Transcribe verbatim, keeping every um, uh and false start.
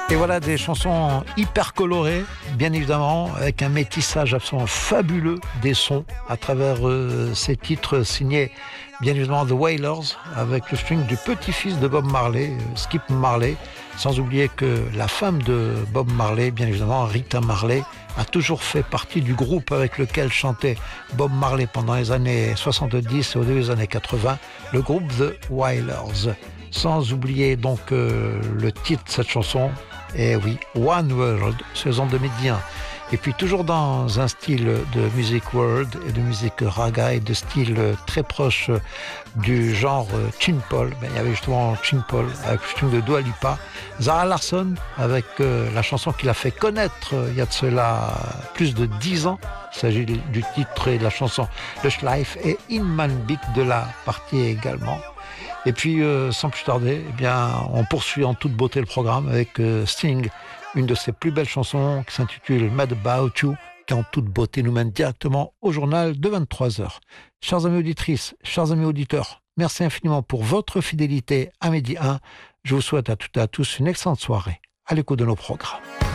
Et voilà des chansons hyper colorées, bien évidemment, avec un métissage absolument fabuleux des sons à travers euh, ces titres signés, bien évidemment, The Wailers, avec le string du petit-fils de Bob Marley, euh, Skip Marley, sans oublier que la femme de Bob Marley, bien évidemment, Rita Marley, a toujours fait partie du groupe avec lequel chantait Bob Marley pendant les années soixante-dix et au début des années quatre-vingts, le groupe The Wailers. Sans oublier donc euh, le titre de cette chanson, et eh oui, One World, saison deux mille dix et un. Et puis toujours dans un style de musique world et de musique raga et de style très proche du genre Chin Paul, ben, il y avait justement Chin Paul avec le string de Dua Lipa, Zara Larsson avec euh, la chanson qu'il a fait connaître euh, il y a de cela plus de dix ans. Il s'agit du titre et de la chanson Le Schleif et Inman Beek de la partie également. Et puis, euh, sans plus tarder, eh bien, on poursuit en toute beauté le programme avec euh, Sting, une de ses plus belles chansons qui s'intitule Mad About You, qui en toute beauté nous mène directement au journal de vingt-trois heures. Chers amis auditrices, chers amis auditeurs, merci infiniment pour votre fidélité à Midi un. Je vous souhaite à toutes et à tous une excellente soirée à l'écoute de nos programmes.